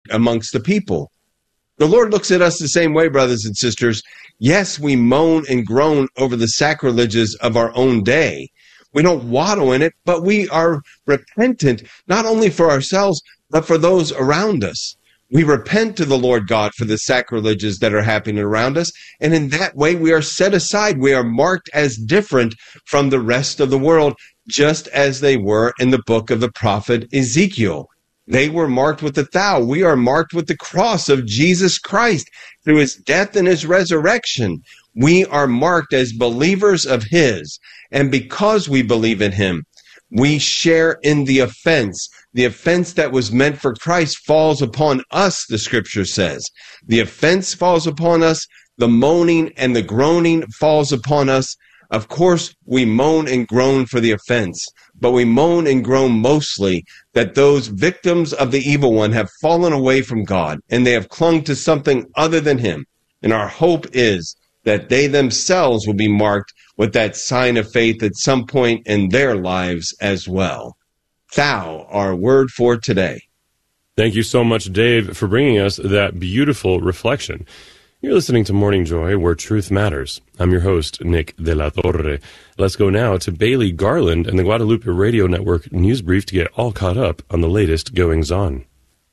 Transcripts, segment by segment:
amongst the people. The Lord looks at us the same way, brothers and sisters. Yes, we moan and groan over the sacrileges of our own day. We don't waddle in it, but we are repentant, not only for ourselves, but for those around us. We repent to the Lord God for the sacrileges that are happening around us, and in that way we are set aside. We are marked as different from the rest of the world, just as they were in the book of the prophet Ezekiel. They were marked with the thou. We are marked with the cross of Jesus Christ through his death and his resurrection. We are marked as believers of his, and because we believe in him, we share in the offense. The offense that was meant for Christ falls upon us, the scripture says. The offense falls upon us. The moaning and the groaning falls upon us. Of course, we moan and groan for the offense, but we moan and groan mostly that those victims of the evil one have fallen away from God and they have clung to something other than him. And our hope is that they themselves will be marked with that sign of faith at some point in their lives as well. Thou, our word for today. Thank you so much, Dave, for bringing us that beautiful reflection. You're listening to Morning Joy, where truth matters. I'm your host, Nick de la Torre. Let's go now to Bailey Garland and the Guadalupe Radio Network News Brief to get all caught up on the latest goings-on.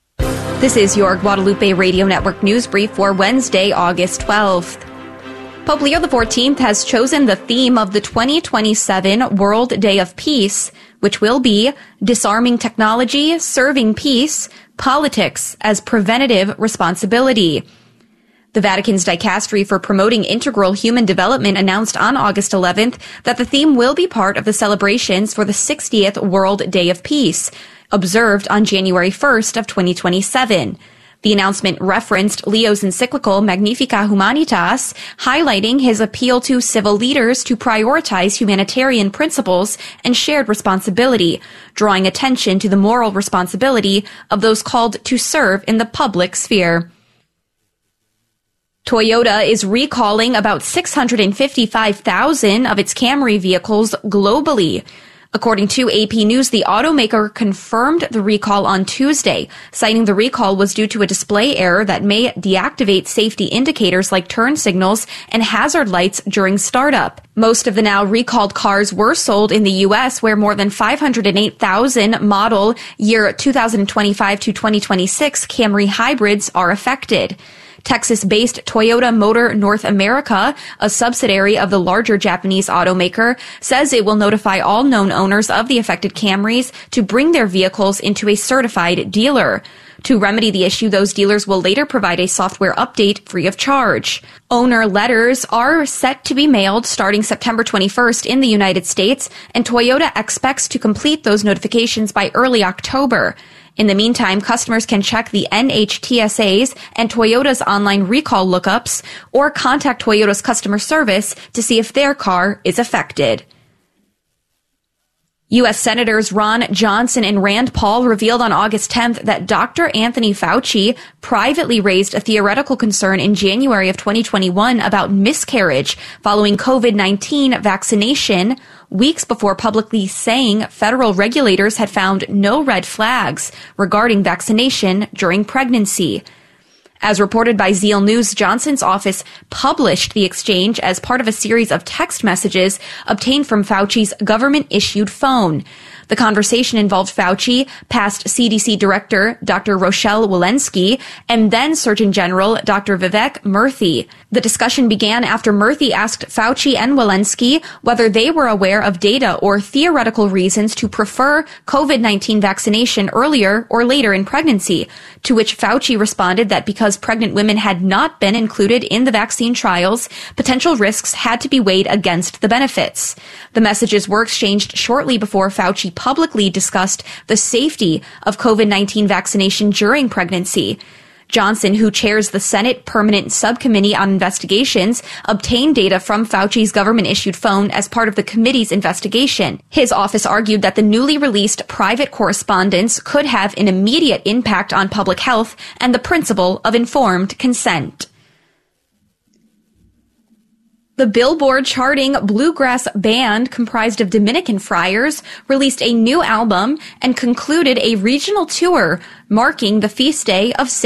This is your Guadalupe Radio Network News Brief for Wednesday, August 12th. Pope Leo XIV has chosen the theme of the 2027 World Day of Peace, which will be Disarming Technology, Serving Peace, Politics as Preventative Responsibility. The Vatican's Dicastery for Promoting Integral Human Development announced on August 11th that the theme will be part of the celebrations for the 60th World Day of Peace, observed on January 1st of 2027. The announcement referenced Leo's encyclical Magnificat Humanitas, highlighting his appeal to civil leaders to prioritize humanitarian principles and shared responsibility, drawing attention to the moral responsibility of those called to serve in the public sphere. Toyota is recalling about 655,000 of its Camry vehicles globally. According to AP News, the automaker confirmed the recall on Tuesday, citing the recall was due to a display error that may deactivate safety indicators like turn signals and hazard lights during startup. Most of the now recalled cars were sold in the U.S., where more than 508,000 model year 2025 to 2026 Camry hybrids are affected. Texas-based Toyota Motor North America, a subsidiary of the larger Japanese automaker, says it will notify all known owners of the affected Camrys to bring their vehicles into a certified dealer. To remedy the issue, those dealers will later provide a software update free of charge. Owner letters are set to be mailed starting September 21st in the United States, and Toyota expects to complete those notifications by early October. In the meantime, customers can check the NHTSA's and Toyota's online recall lookups or contact Toyota's customer service to see if their car is affected. U.S. Senators Ron Johnson and Rand Paul revealed on August 10th that Dr. Anthony Fauci privately raised a theoretical concern in January of 2021 about miscarriage following COVID-19 vaccination, weeks before publicly saying federal regulators had found no red flags regarding vaccination during pregnancy. As reported by Zeal News, Johnson's office published the exchange as part of a series of text messages obtained from Fauci's government-issued phone. The conversation involved Fauci, past CDC Director Dr. Rochelle Walensky, and then Surgeon General Dr. Vivek Murthy. The discussion began after Murthy asked Fauci and Walensky whether they were aware of data or theoretical reasons to prefer COVID-19 vaccination earlier or later in pregnancy, to which Fauci responded that because pregnant women had not been included in the vaccine trials, potential risks had to be weighed against the benefits. The messages were exchanged shortly before Fauci publicly discussed the safety of COVID-19 vaccination during pregnancy. Johnson, who chairs the Senate Permanent Subcommittee on Investigations, obtained data from Fauci's government-issued phone as part of the committee's investigation. His office argued that the newly released private correspondence could have an immediate impact on public health and the principle of informed consent. The Billboard charting bluegrass band comprised of Dominican friars released a new album and concluded a regional tour marking the feast day of